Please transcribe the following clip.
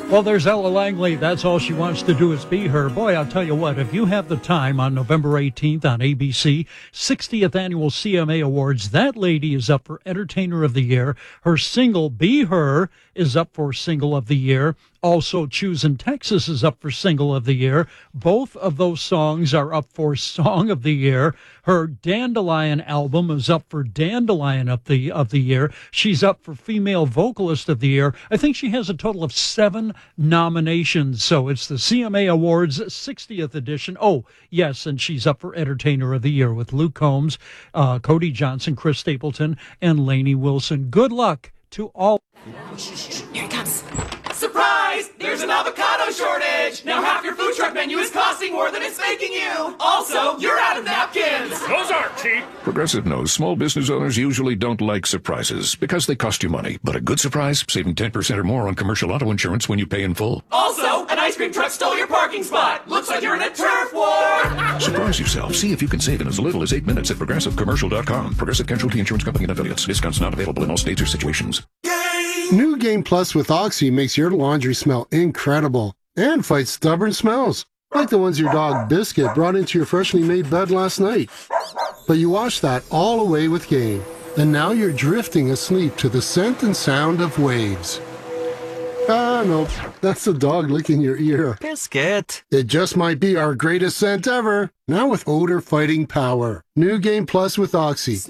Well, there's Ella Langley. That's all she wants to do is be her. Boy, I'll tell you what, if you have the time on November 18th on ABC, 60th Annual CMA Awards, that lady is up for Entertainer of the Year. Her single, Be Her, is up for Single of the Year. Also, Choosing Texas is up for Single of the Year. Both of those songs are up for Song of the Year. Her Dandelion album is up for Dandelion of the Year. She's up for Female Vocalist of the Year. I think she has a total of 7 nominations. So it's the CMA Awards 60th edition. Oh, yes, and she's up for Entertainer of the Year with Luke Combs, Cody Johnson, Chris Stapleton, and Lainey Wilson. Good luck to all. Here he comes. Surprise! There's an avocado shortage! Now half your food truck menu is costing more than it's making you! Also, you're out of napkins! Those aren't cheap! Progressive knows small business owners usually don't like surprises because they cost you money. But a good surprise, saving 10% or more on commercial auto insurance when you pay in full. Also, an ice cream truck stole your parking spot! Looks like you're in a turf war! Surprise yourself. See if you can save in as little as 8 minutes at ProgressiveCommercial.com. Progressive Casualty Insurance Company and Affiliates. Discounts not available in all states or situations. New Game Plus with Oxy makes your laundry smell incredible and fights stubborn smells, like the ones your dog Biscuit brought into your freshly made bed last night. But you washed that all away with Game, and now you're drifting asleep to the scent and sound of waves. Ah, no, that's the dog licking your ear. Biscuit. It just might be our greatest scent ever, now with odor-fighting power. New Game Plus with Oxy.